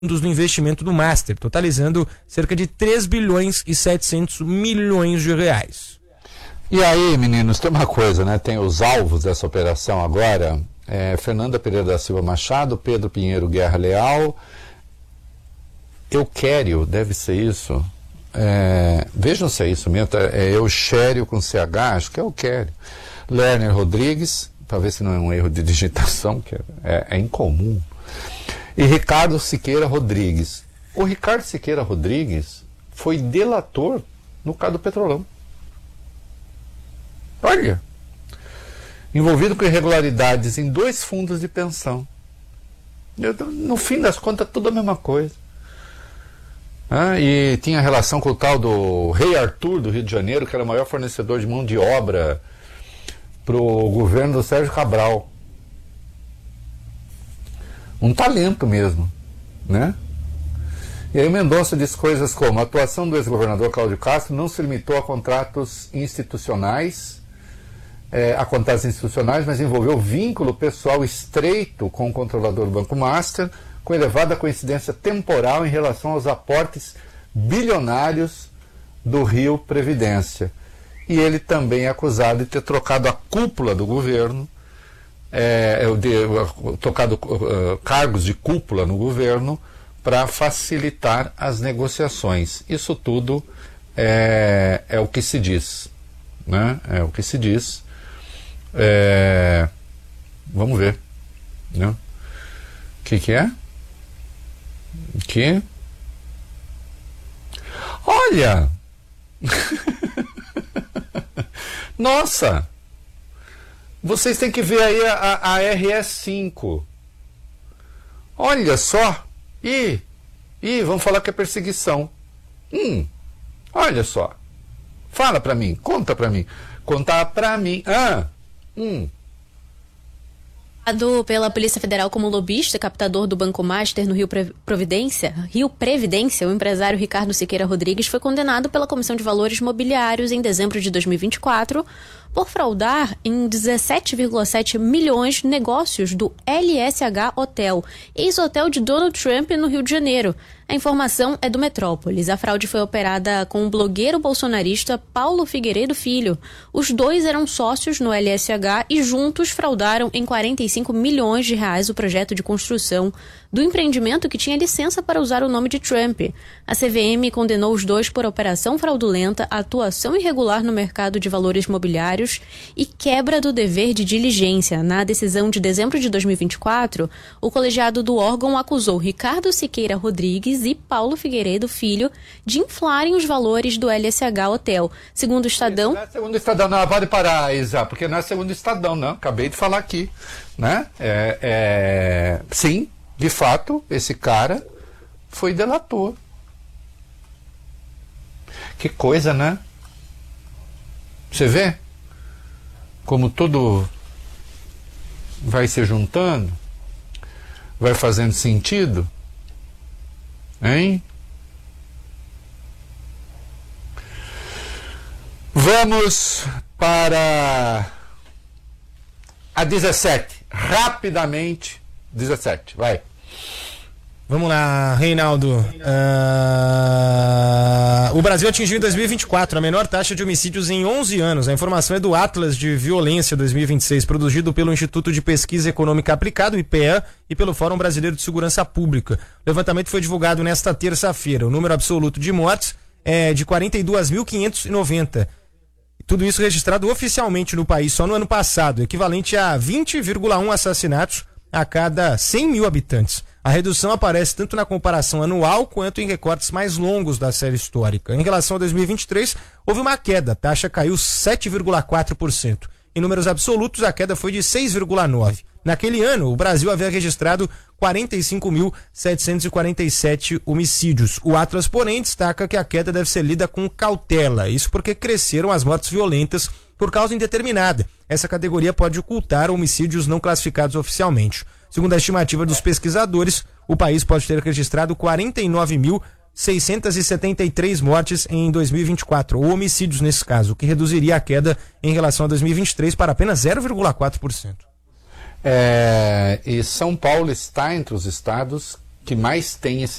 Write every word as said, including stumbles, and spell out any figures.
do investimento do Master, totalizando cerca de três bilhões e setecentos milhões de reais. E aí, meninos, tem uma coisa, né? Tem os alvos dessa operação agora, é, Fernanda Pereira da Silva Machado, Pedro Pinheiro Guerra Leal, Euquério, deve ser isso, é, vejam se é isso mesmo, é Euxério com C H, acho que é Euquério, Lerner Rodrigues, para ver se não é um erro de digitação, que é, é incomum, e Ricardo Siqueira Rodrigues. O Ricardo Siqueira Rodrigues foi delator no caso do Petrolão. Olha, envolvido com irregularidades em dois fundos de pensão. Eu, no fim das contas, tudo a mesma coisa. Ah, e tinha relação com o tal do Rei Arthur do Rio de Janeiro, que era o maior fornecedor de mão de obra para o governo do Sérgio Cabral. Um talento mesmo, né? E aí Mendonça diz coisas como: a atuação do ex-governador Cláudio Castro não se limitou a contratos institucionais, É, a contratos institucionais, mas envolveu vínculo pessoal estreito com o controlador do Banco Master, com elevada coincidência temporal em relação aos aportes bilionários do Rio Previdência. E ele também é acusado de ter trocado a cúpula do governo, é, de, tocado uh, cargos de cúpula no governo para facilitar as negociações. Isso tudo é, é o que se diz, né? É o que se diz. É, vamos ver, né? O que que é? Que? Olha! Nossa! Vocês têm que ver aí a, a R S cinco. Olha só! Ih! Ih, vamos falar que é perseguição. Hum! Olha só! Fala pra mim, conta pra mim. Conta pra mim. Ah! Hum. Pela Polícia Federal como lobista, captador do Banco Master no Rio Providência, Rio Previdência, o empresário Ricardo Siqueira Rodrigues foi condenado pela Comissão de Valores Mobiliários em dezembro de dois mil e vinte e quatro por fraudar em dezessete vírgula sete milhões negócios do L S H Hotel, ex-hotel de Donald Trump no Rio de Janeiro. A informação é do Metrópolis. A fraude foi operada com o blogueiro bolsonarista Paulo Figueiredo Filho. Os dois eram sócios no L S H e juntos fraudaram em quarenta e cinco milhões de reais o projeto de construção do empreendimento que tinha licença para usar o nome de Trump. A C V M condenou os dois por operação fraudulenta, atuação irregular no mercado de valores mobiliários e quebra do dever de diligência. Na decisão de dezembro de dois mil e vinte e quatro, o colegiado do órgão acusou Ricardo Siqueira Rodrigues e Paulo Figueiredo Filho de inflarem os valores do L S H Hotel. Segundo o Estadão... Não é segundo o Estadão, não, pode parar, Isa, porque não é segundo o Estadão, não. Acabei de falar aqui, né? É, é... Sim, de fato, esse cara foi delator. Que coisa, né? Você vê como tudo vai se juntando, vai fazendo sentido, hein? Vamos para a dezessete, rapidamente, dezessete, vai. Vamos lá, Reinaldo. Uh, o Brasil atingiu em dois mil e vinte e quatro a menor taxa de homicídios em onze anos. A informação é do Atlas de Violência dois mil e vinte e seis, produzido pelo Instituto de Pesquisa Econômica Aplicada, o I P E A, e pelo Fórum Brasileiro de Segurança Pública. O levantamento foi divulgado nesta terça-feira. O número absoluto de mortes é de quarenta e dois mil quinhentos e noventa. Tudo isso registrado oficialmente no país só no ano passado, equivalente a vinte vírgula um assassinatos a cada cem mil habitantes. A redução aparece tanto na comparação anual quanto em recortes mais longos da série histórica. Em relação a dois mil e vinte e três, houve uma queda, a taxa caiu sete vírgula quatro por cento. Em números absolutos, a queda foi de seis vírgula nove por cento. Naquele ano, o Brasil havia registrado quarenta e cinco mil setecentos e quarenta e sete homicídios. O Atlas, porém, destaca que a queda deve ser lida com cautela. Isso porque cresceram as mortes violentas por causa indeterminada. Essa categoria pode ocultar homicídios não classificados oficialmente. Segundo a estimativa dos pesquisadores, o país pode ter registrado quarenta e nove mil seiscentos e setenta e três mortes em dois mil e vinte e quatro, ou homicídios nesse caso, o que reduziria a queda em relação a dois mil e vinte e três para apenas zero vírgula quatro por cento. É, e São Paulo está entre os estados que mais tem esse